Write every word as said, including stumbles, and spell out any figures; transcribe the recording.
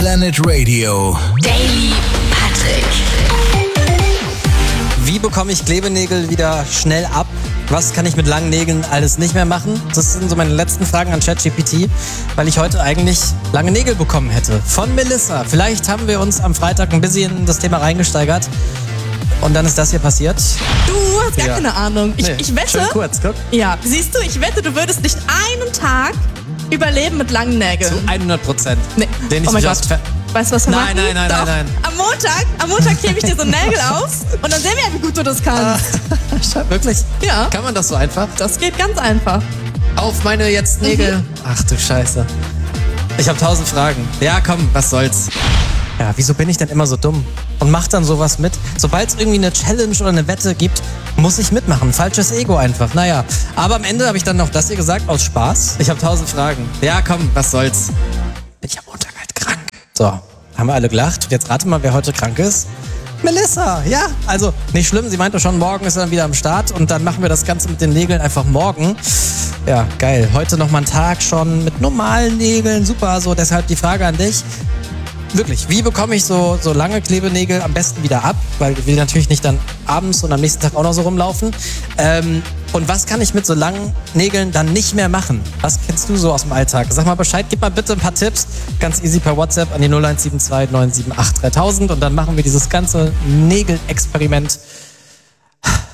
Planet Radio. Daily Patrick. Wie bekomme ich Klebenägel wieder schnell ab? Was kann ich mit langen Nägeln alles nicht mehr machen? Das sind so meine letzten Fragen an ChatGPT, weil ich heute eigentlich lange Nägel bekommen hätte. Von Melissa. Vielleicht haben wir uns am Freitag ein bisschen in das Thema reingesteigert. Und dann ist das hier passiert. Du hast gar Ja. keine Ahnung. Ich, Nee, ich wette. schön kurz, guck. Ja, siehst du, ich wette, du würdest nicht einen Tag überleben mit langen Nägeln. Zu hundert Prozent. Nee. Den ich Oh mein mich Gott. aus Ver- Weißt du, was wir Nein, machen? nein, nein, Doch. nein, nein. Am Montag, am Montag klebe ich dir so Nägel auf und dann sehen wir, wie gut du das kannst. Wirklich? Ja. Kann man das so einfach? Das geht ganz einfach. Auf meine jetzt Nägel? Mhm. Ach du Scheiße. Ich habe tausend Fragen. Ja, komm, was soll's. Ja, wieso bin ich denn immer so dumm? Und mach dann sowas mit? Sobald es irgendwie eine Challenge oder eine Wette gibt, muss ich mitmachen. Falsches Ego einfach. Naja, aber am Ende habe ich dann noch das hier gesagt, aus Spaß. Ich habe tausend Fragen. Ja, komm, was soll's. Bin ich am Montag halt krank. So, haben wir alle gelacht. Und jetzt rate mal, wer heute krank ist. Melissa, ja, also nicht schlimm. Sie meinte schon, morgen ist er dann wieder am Start und dann machen wir das Ganze mit den Nägeln einfach morgen. Ja, geil. Heute nochmal ein Tag schon mit normalen Nägeln. Super, so deshalb die Frage an dich. Wirklich, wie bekomme ich so, so lange Klebenägel am besten wieder ab? Weil ich will natürlich nicht dann abends und am nächsten Tag auch noch so rumlaufen. Ähm, und was kann ich mit so langen Nägeln dann nicht mehr machen? Was kennst du so aus dem Alltag? Sag mal Bescheid, gib mal bitte ein paar Tipps. Ganz easy per WhatsApp an die null eins sieben zwei neun sieben acht dreitausend und dann machen wir dieses ganze Nägelexperiment